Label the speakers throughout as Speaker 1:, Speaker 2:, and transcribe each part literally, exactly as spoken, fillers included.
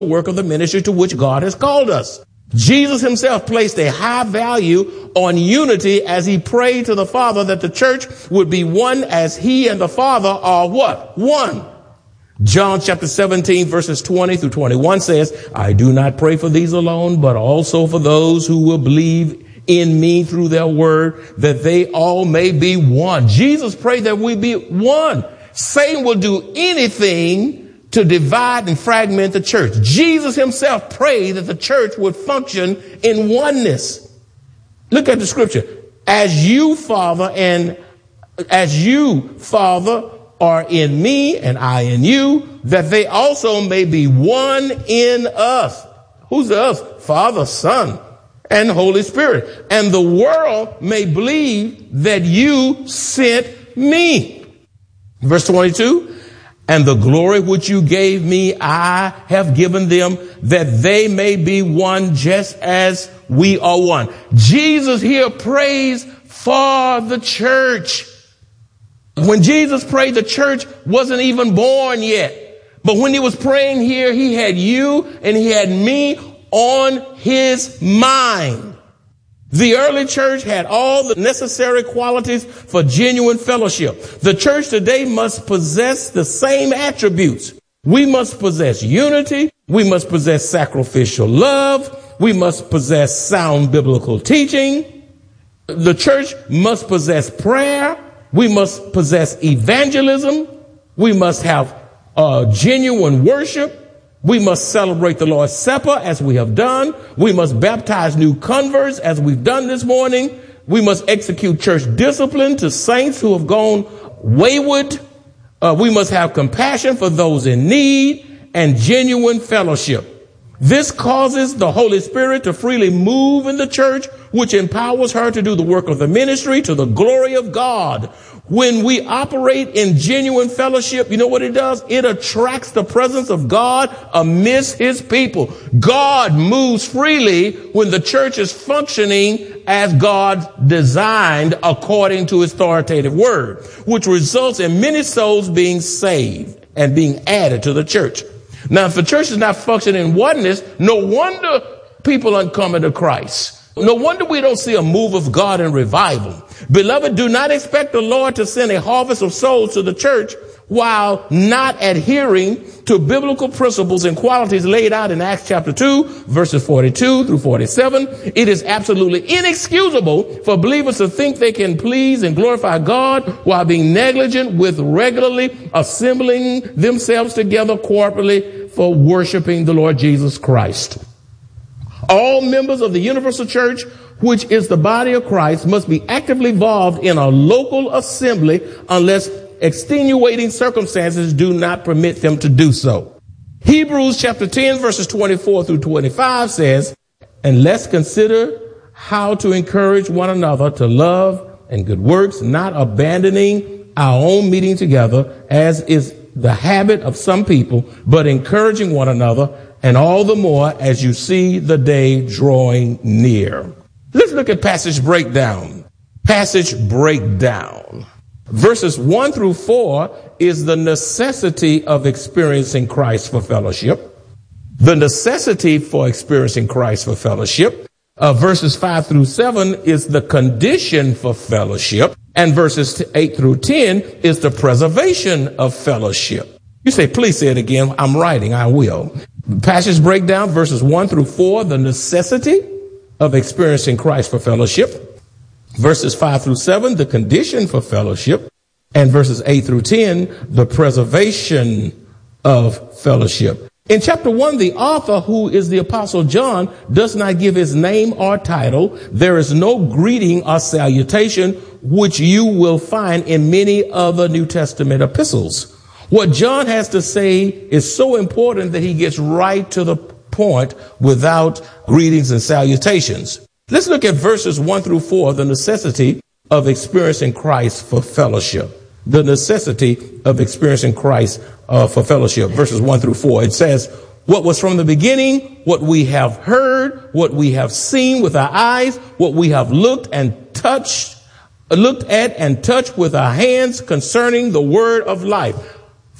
Speaker 1: work of the ministry to which God has called us. Jesus himself placed a high value on unity as he prayed to the Father that the church would be one as he and the Father are what? One. John chapter seventeen verses twenty through twenty-one says, I do not pray for these alone, but also for those who will believe in me through their word, that they all may be one. Jesus prayed that we be one. Satan will do anything to divide and fragment the church. Jesus himself prayed that the church would function in oneness. Look at the scripture. As you, Father, and as you, Father, are in me and I in you, that they also may be one in us. Who's the us? Father, Son, and Holy Spirit. And the world may believe that you sent me. Verse twenty-two. And the glory which you gave me, I have given them, that they may be one just as we are one. Jesus here prays for the church. When Jesus prayed, the church wasn't even born yet. But when he was praying here, he had you and he had me on his mind. The early church had all the necessary qualities for genuine fellowship. The church today must possess the same attributes. We must possess unity. We must possess sacrificial love. We must possess sound biblical teaching. The church must possess prayer. We must possess evangelism. We must have uh, genuine worship. We must celebrate the Lord's Supper as we have done. We must baptize new converts as we've done this morning. We must execute church discipline to saints who have gone wayward. Uh, we must have compassion for those in need and genuine fellowship. This causes the Holy Spirit to freely move in the church, which empowers her to do the work of the ministry to the glory of God. When we operate in genuine fellowship, you know what it does? It attracts the presence of God amidst his people. God moves freely when the church is functioning as God designed according to his authoritative word, which results in many souls being saved and being added to the church. Now, if the church is not functioning in oneness, no wonder people aren't coming to Christ. No wonder we don't see a move of God in revival. Beloved, do not expect the Lord to send a harvest of souls to the church while not adhering to biblical principles and qualities laid out in Acts chapter two, verses forty-two through forty-seven. It is absolutely inexcusable for believers to think they can please and glorify God while being negligent with regularly assembling themselves together corporately for worshiping the Lord Jesus Christ. All members of the universal church, which is the body of Christ, must be actively involved in a local assembly unless extenuating circumstances do not permit them to do so. Hebrews chapter ten verses twenty-four through twenty-five says, and let's consider how to encourage one another to love and good works, not abandoning our own meeting together, as is the habit of some people, but encouraging one another, and all the more as you see the day drawing near. Let's look at passage breakdown. Passage breakdown. Verses one through four is the necessity of experiencing Christ for fellowship. The necessity for experiencing Christ for fellowship. Uh, verses five through seven is the condition for fellowship. And verses eight through ten is the preservation of fellowship. You say, please say it again. I'm writing. I will. Passage breakdown, verses one through four, the necessity of experiencing Christ for fellowship. Verses five through seven, the condition for fellowship. And verses eight through ten, the preservation of fellowship. In chapter one, the author, who is the Apostle John, does not give his name or title. There is no greeting or salutation, which you will find in many other New Testament epistles. What John has to say is so important that he gets right to the point without greetings and salutations. Let's look at verses one through four, the necessity of experiencing Christ for fellowship. The necessity of experiencing Christ uh, for fellowship. Verses one through four. It says, what was from the beginning, what we have heard, what we have seen with our eyes, what we have looked and touched, looked at and touched with our hands concerning the word of life.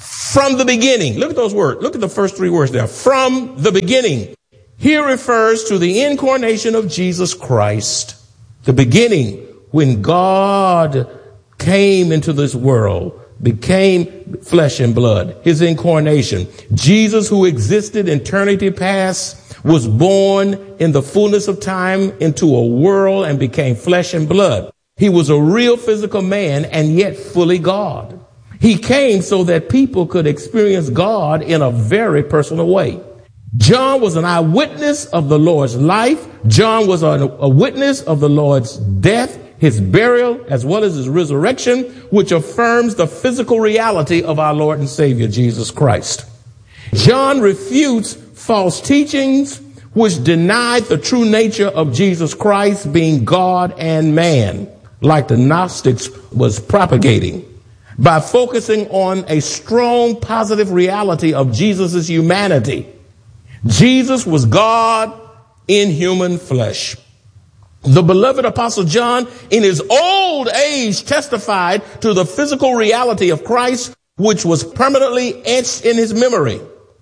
Speaker 1: From the beginning. Look at those words. Look at the first three words there. From the beginning. Here refers to the incarnation of Jesus Christ. The beginning, when God came into this world, became flesh and blood, his incarnation. Jesus, who existed in eternity past, was born in the fullness of time into a world and became flesh and blood. He was a real physical man and yet fully God. He came so that people could experience God in a very personal way. John was an eyewitness of the Lord's life. John was a, a witness of the Lord's death, his burial, as well as his resurrection, which affirms the physical reality of our Lord and Savior, Jesus Christ. John refutes false teachings which denied the true nature of Jesus Christ being God and man, like the Gnostics was propagating, by focusing on a strong positive reality of Jesus' humanity. Jesus was God in human flesh. The beloved Apostle John, in his old age, testified to the physical reality of Christ, which was permanently etched in his memory.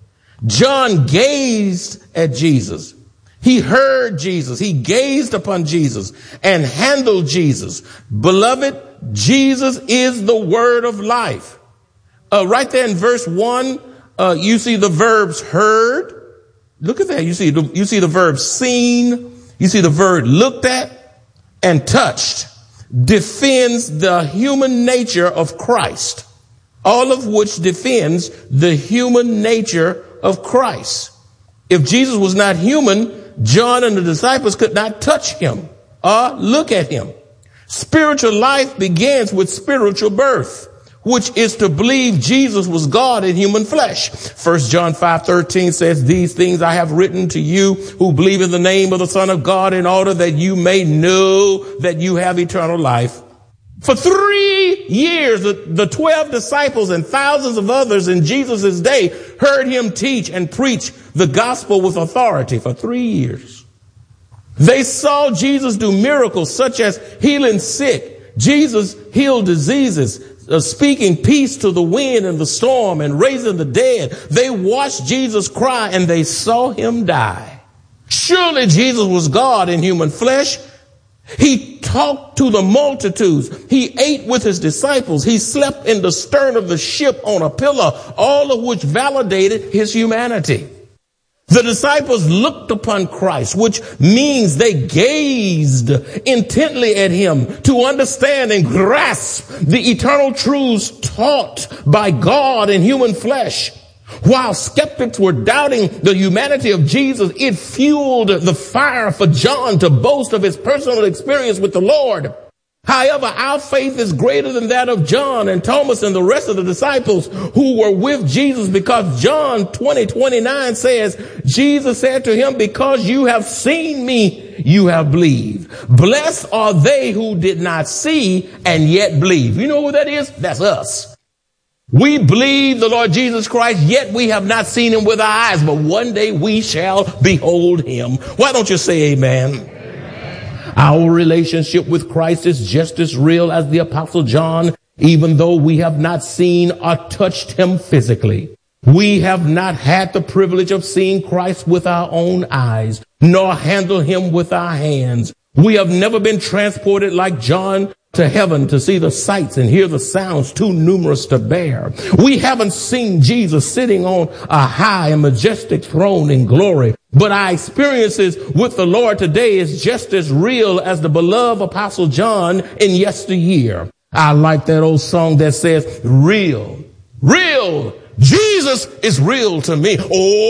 Speaker 1: John gazed at Jesus. He heard Jesus. He gazed upon Jesus and handled Jesus. Beloved, Jesus is the word of life. Uh, right there in verse one, uh, you see the verbs heard. Look at that. You see, the, you see the verb seen. You see the verb looked at and touched. Defends the human nature of Christ. All of which defends the human nature of Christ. If Jesus was not human, John and the disciples could not touch him or look at him. Spiritual life begins with spiritual birth, which is to believe Jesus was God in human flesh. First John five thirteen says, these things I have written to you who believe in the name of the Son of God, in order that you may know that you have eternal life. For three years, the, the twelve disciples and thousands of others in Jesus' day heard him teach and preach the gospel with authority for three years. They saw Jesus do miracles such as healing sick. Jesus healed diseases, uh, speaking peace to the wind and the storm and raising the dead. They watched Jesus cry and they saw him die. Surely Jesus was God in human flesh. He talked to the multitudes. He ate with his disciples. He slept in the stern of the ship on a pillar, all of which validated his humanity. The disciples looked upon Christ, which means they gazed intently at him to understand and grasp the eternal truths taught by God in human flesh. While skeptics were doubting the humanity of Jesus, it fueled the fire for John to boast of his personal experience with the Lord. However, our faith is greater than that of John and Thomas and the rest of the disciples who were with Jesus, because John twenty twenty-nine says, Jesus said to him, because you have seen me, you have believed. Blessed are they who did not see and yet believe. You know who that is? That's us. We believe the Lord Jesus Christ, yet we have not seen him with our eyes, but one day we shall behold him. Why don't you say amen? Amen. Our relationship with Christ is just as real as the Apostle John, even though we have not seen or touched him physically. We have not had the privilege of seeing Christ with our own eyes, nor handle him with our hands. We have never been transported like John to heaven to see the sights and hear the sounds too numerous to bear. We haven't seen Jesus sitting on a high and majestic throne in glory, but our experiences with the Lord today is just as real as the beloved Apostle John in yesteryear. I like that old song that says, real, real, Jesus is real to me.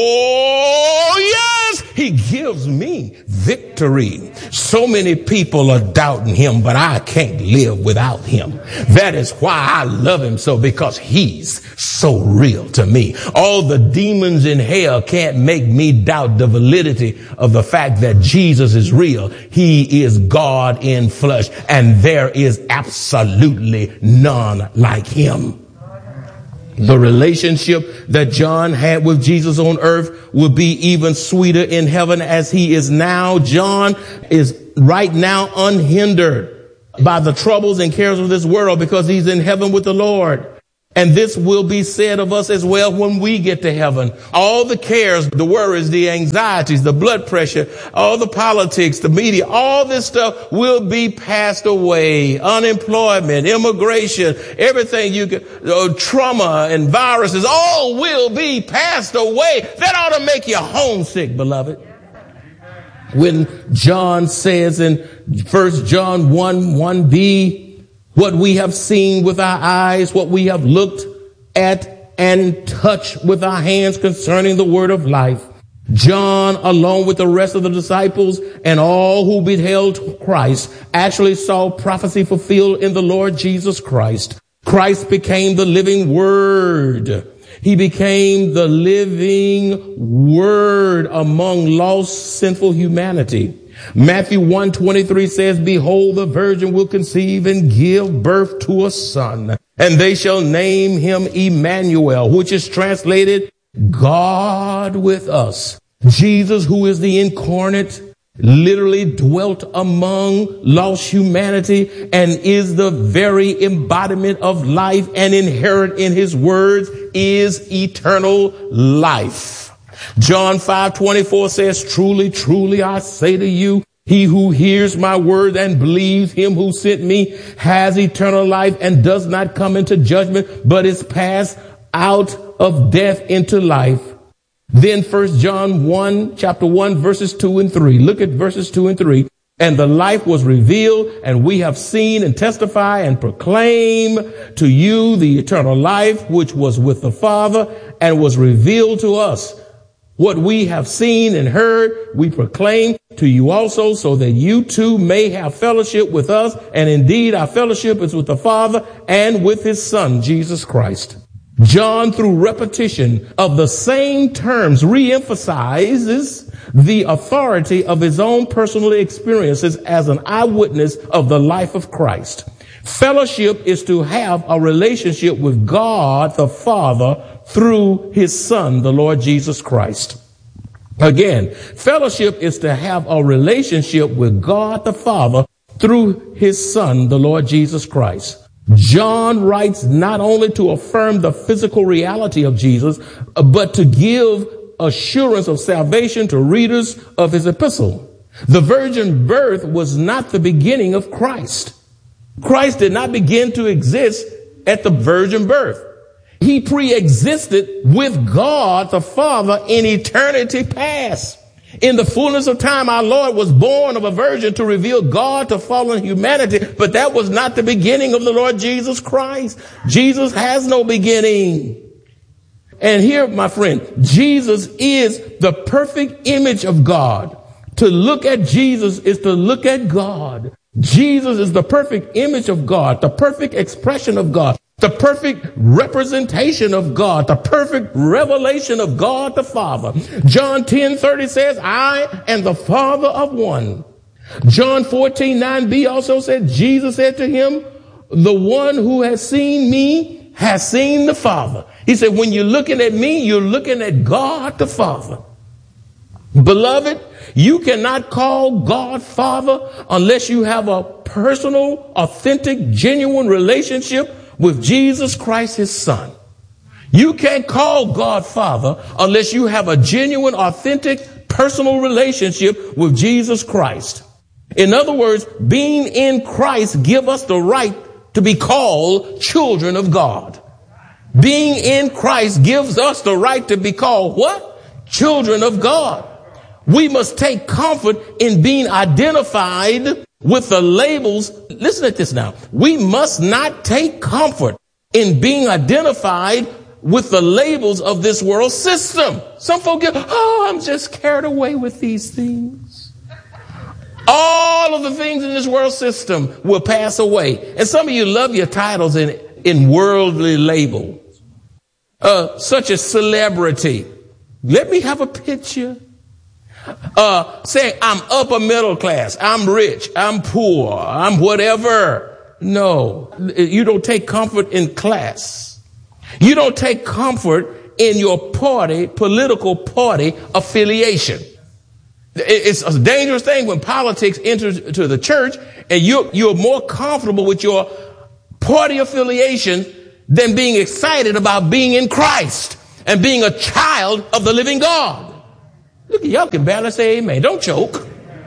Speaker 1: Oh, yes, he gives me victory. So many people are doubting him, but I can't live without him. That is why I love him so, because he's so real to me. All the demons in hell can't make me doubt the validity of the fact that Jesus is real. He is God in flesh, and there is absolutely none like him. The relationship that John had with Jesus on earth will be even sweeter in heaven as he is now. John is right now unhindered by the troubles and cares of this world because he's in heaven with the Lord. And this will be said of us as well when we get to heaven. All the cares, the worries, the anxieties, the blood pressure, all the politics, the media, all this stuff will be passed away. Unemployment, immigration, everything you can, uh, trauma and viruses, all will be passed away. That ought to make you homesick, beloved. When John says in First John one, one b, what we have seen with our eyes, what we have looked at and touched with our hands concerning the word of life. John, along with the rest of the disciples and all who beheld Christ, actually saw prophecy fulfilled in the Lord Jesus Christ. Christ became the living word. He became the living word among lost, sinful humanity. Matthew one twenty-three says, behold, the virgin will conceive and give birth to a son, and they shall name him Emmanuel, which is translated God with us. Jesus, who is the incarnate, literally dwelt among lost humanity and is the very embodiment of life, and inherent in his words is eternal life. John five twenty-four says, truly, truly, I say to you, he who hears my word and believes him who sent me has eternal life and does not come into judgment, but is passed out of death into life. Then First John one, chapter one, verses two and three. Look at verses two and three. And the life was revealed, and we have seen and testify and proclaim to you the eternal life, which was with the Father and was revealed to us. What we have seen and heard, we proclaim to you also, so that you too may have fellowship with us. And indeed, our fellowship is with the Father and with his Son, Jesus Christ. John, through repetition of the same terms, reemphasizes the authority of his own personal experiences as an eyewitness of the life of Christ. Fellowship is to have a relationship with God the Father through his Son, the Lord Jesus Christ. Again, fellowship is to have a relationship with God the Father through his Son, the Lord Jesus Christ. John writes not only to affirm the physical reality of Jesus, but to give assurance of salvation to readers of his epistle. The virgin birth was not the beginning of Christ. Christ did not begin to exist at the virgin birth. He pre-existed with God the Father in eternity past. In the fullness of time, our Lord was born of a virgin to reveal God to fallen humanity, but that was not the beginning of the Lord Jesus Christ. Jesus has no beginning. And here, my friend, Jesus is the perfect image of God. To look at Jesus is to look at God. Jesus is the perfect image of God, the perfect expression of God, the perfect representation of God, the perfect revelation of God the Father. John ten thirty says, I am the Father of one. John fourteen nine b also said, Jesus said to him, the one who has seen me has seen the Father. He said, when you're looking at me, you're looking at God the Father. Beloved, you cannot call God Father unless you have a personal, authentic, genuine relationship with Jesus Christ, his Son. You can't call God Father unless you have a genuine, authentic, personal relationship with Jesus Christ. In other words, being in Christ gives us the right to be called children of God. Being in Christ gives us the right to be called what? Children of God. We must take comfort in being identified with the labels. Listen at this now. We must not take comfort in being identified with the labels of this world system. Some folk get, oh, I'm just carried away with these things. All of the things in this world system will pass away. And some of you love your titles in, in worldly labels, uh, such as celebrity. Let me have a picture. Uh, saying I'm upper middle class, I'm rich, I'm poor, I'm whatever. No, you don't take comfort in class. You don't take comfort in your party, political party affiliation. It's a dangerous thing when politics enters to the church and you're, you're more comfortable with your party affiliation than being excited about being in Christ and being a child of the living God. Look, y'all can barely say amen. Don't choke.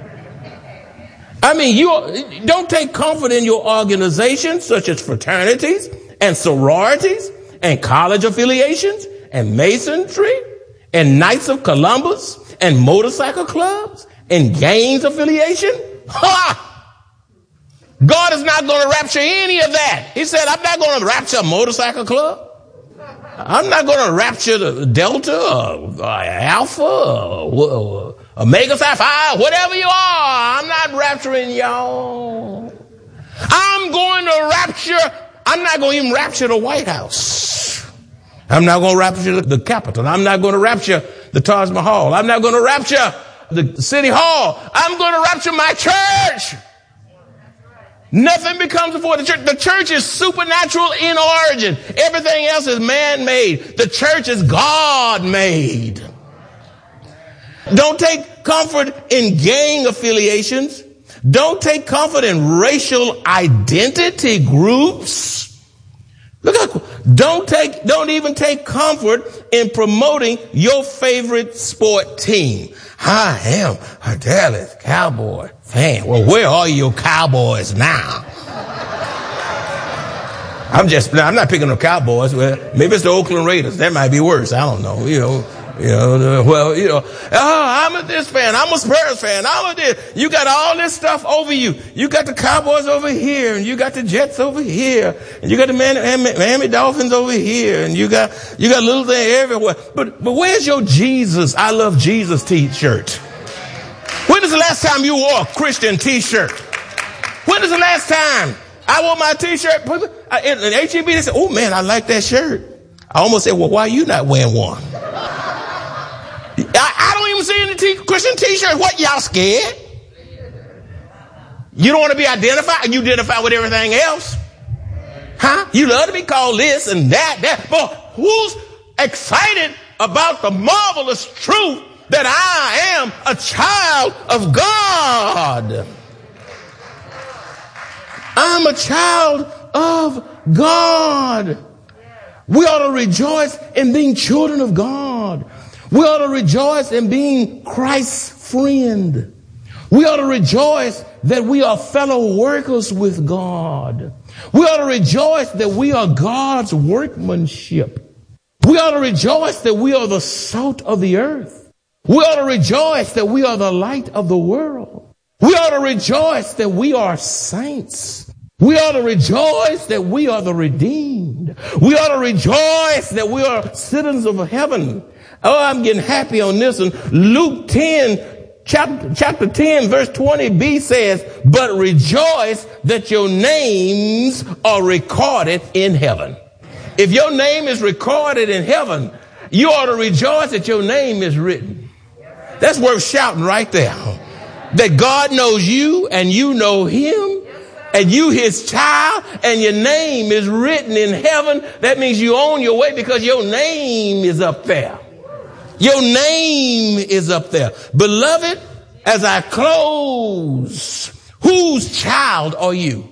Speaker 1: I mean, you don't take comfort in your organizations such as fraternities and sororities and college affiliations and masonry and Knights of Columbus and motorcycle clubs and gangs affiliation. Ha! God is not going to rapture any of that. He said, I'm not going to rapture a motorcycle club. I'm not going to rapture the Delta or, or Alpha or, or Omega Psi Phi, whatever you are. I'm not rapturing y'all. I'm going to rapture. I'm not going to even rapture the White House. I'm not going to rapture the, the Capitol. I'm not going to rapture the Taj Mahal. I'm not going to rapture the City Hall. I'm going to rapture my church. Nothing becomes before the church. The church is supernatural in origin. Everything else is man-made. The church is God-made. Don't take comfort in gang affiliations. Don't take comfort in racial identity groups. Look how cool. Don't take, don't even take comfort in promoting your favorite sport team. I am a Dallas Cowboy fan. Well, where are your Cowboys now? I'm just, I'm not picking up Cowboys. Well, maybe it's the Oakland Raiders. That might be worse. I don't know. You know, you know, the, well, you know, oh, I'm a this fan. I'm a Spurs fan. I'm a this. You got all this stuff over you. You got the Cowboys over here, and you got the Jets over here, and you got the Miami, Miami Dolphins over here, and you got, you got little things everywhere. But, but where's your Jesus, I love Jesus t-shirt? When is the last time you wore a Christian t-shirt? When is the last time I wore my t-shirt? In H E B, they said, oh man, I like that shirt. I almost said, well, why are you not wearing one? I, I don't even see any t- Christian t-shirts. What, y'all scared? You don't want to be identified? You identify with everything else? Huh? You love to be called this and that, that. But who's excited about the marvelous truth that I am a child of God? I'm a child of God. We ought to rejoice in being children of God. We ought to rejoice in being Christ's friend. We ought to rejoice that we are fellow workers with God. We ought to rejoice that we are God's workmanship. We ought to rejoice that we are the salt of the earth. We ought to rejoice that we are the light of the world. We ought to rejoice that we are saints. We ought to rejoice that we are the redeemed. We ought to rejoice that we are citizens of heaven. Oh, I'm getting happy on this one. Luke ten, chapter, chapter ten, verse twenty b says, but rejoice that your names are recorded in heaven. If your name is recorded in heaven, you ought to rejoice that your name is written. That's worth shouting right there. That God knows you and you know him. And you his child, and your name is written in heaven. That means you own your way because your name is up there. Your name is up there. Beloved, as I close, whose child are you?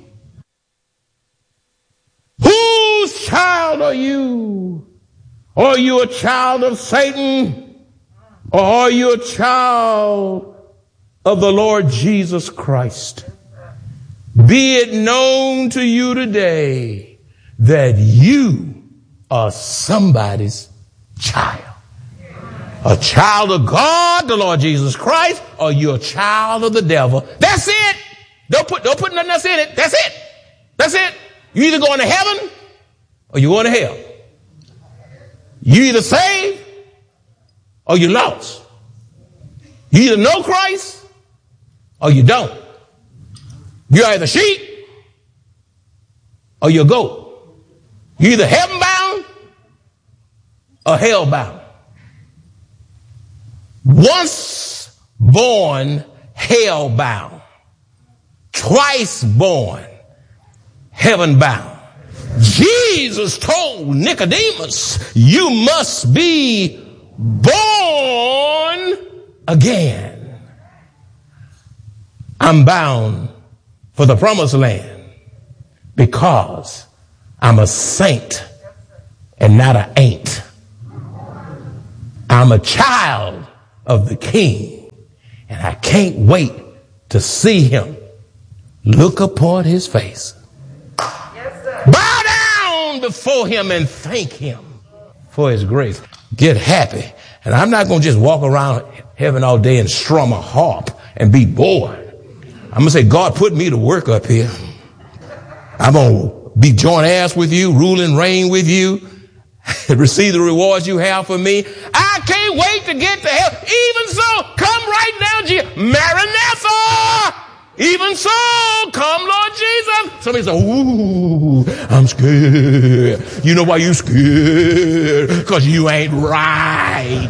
Speaker 1: Whose child are you? Are you a child of Satan? Or are you a child of the Lord Jesus Christ? Be it known to you today that you are somebody's child. A child of God, the Lord Jesus Christ, or you're a child of the devil. That's it. Don't put, don't put nothing else in it. That's it. That's it. You either going to heaven or you're going to hell. You either saved or you lost. You either know Christ or you don't. You're either sheep or you're a goat. You're either heaven bound or hell bound. Once born, hell bound. Twice born, heaven bound. Jesus told Nicodemus, you must be born again. I'm bound for the promised land because I'm a saint and not a ain't. I'm a child of the King, and I can't wait to see him. Look upon his face. Yes, sir. Bow down before him and thank him for his grace. Get happy. And I'm not going to just walk around heaven all day and strum a harp and be bored. I'm going to say, God put me to work up here. I'm going to be joint heirs with you, rule and reign with you, receive the rewards you have for me. I can't wait to get to heaven. Even so, come right now, Jesus. Maranatha! Even so, come, Lord Jesus. Somebody say, ooh, I'm scared. You know why you scared? Because you ain't right.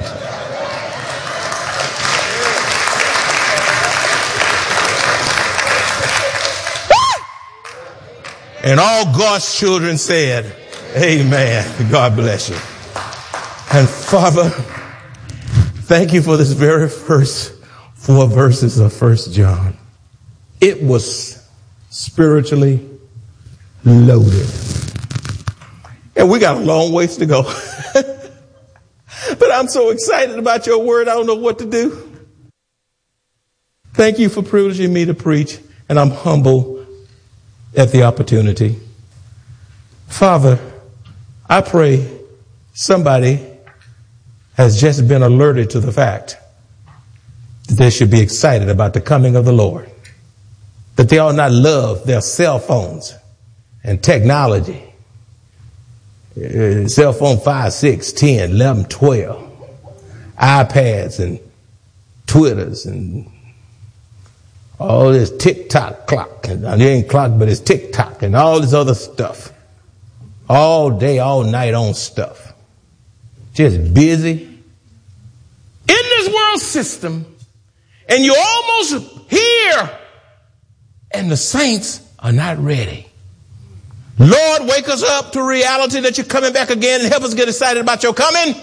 Speaker 1: And all God's children said, amen. God bless you. And Father, thank you for this very first four verses of First John. It was spiritually loaded. And we got a long ways to go. But I'm so excited about your word, I don't know what to do. Thank you for privileging me to preach, and I'm humble at the opportunity. Father, I pray somebody has just been alerted to the fact that they should be excited about the coming of the Lord. That they ought not love their cell phones and technology. Uh, cell phone five, six, ten, eleven, twelve. iPads and Twitters and all this TikTok clock. And it ain't clock, but it's TikTok and all this other stuff. All day, all night on stuff. Just busy. In this world system. And you're almost here. And the saints are not ready. Lord, wake us up to reality that you're coming back again and help us get excited about your coming.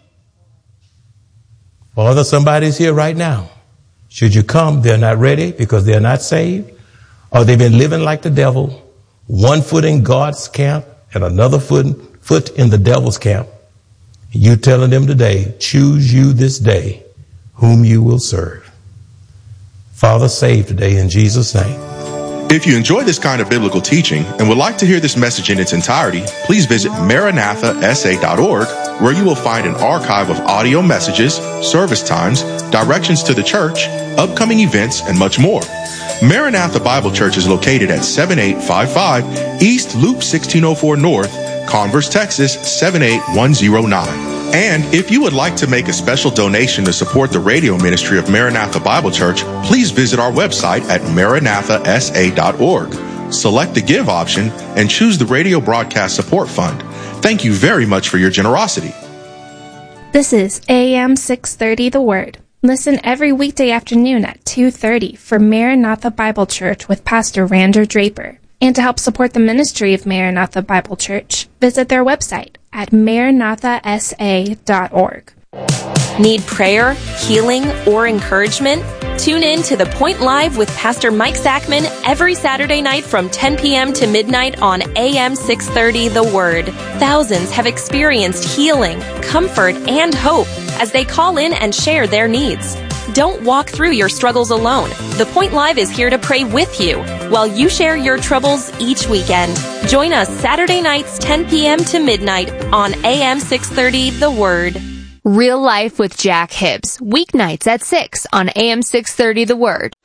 Speaker 1: Father, somebody's here right now. Should you come, they're not ready because they're not saved, or they've been living like the devil, one foot in God's camp and another foot, foot in the devil's camp. You telling them today, choose you this day whom you will serve. Father, save today in Jesus' name.
Speaker 2: If you enjoy this kind of biblical teaching and would like to hear this message in its entirety, please visit maranatha s a dot org, where you will find an archive of audio messages, service times, directions to the church, upcoming events, and much more. Maranatha Bible Church is located at seventy-eight fifty-five East Loop sixteen oh four North, Converse, Texas seven eight one zero nine. And if you would like to make a special donation to support the radio ministry of Maranatha Bible Church, please visit our website at maranatha s a dot org. Select the Give option and choose the Radio Broadcast Support Fund. Thank you very much for your generosity.
Speaker 3: This is A M six thirty The Word. Listen every weekday afternoon at two thirty for Maranatha Bible Church with Pastor Rander Draper. And to help support the ministry of Maranatha Bible Church, visit their website at maranatha s a dot org.
Speaker 4: Need prayer, healing, or encouragement? Tune in to The Point Live with Pastor Mike Sackman every Saturday night from ten p.m. to midnight on A M six thirty The Word. Thousands have experienced healing, comfort, and hope as they call in and share their needs. Don't walk through your struggles alone. The Point Live is here to pray with you while you share your troubles each weekend. Join us Saturday nights ten p.m. to midnight on A M six thirty The Word.
Speaker 5: Real Life with Jack Hibbs, weeknights at six on A M six thirty The Word.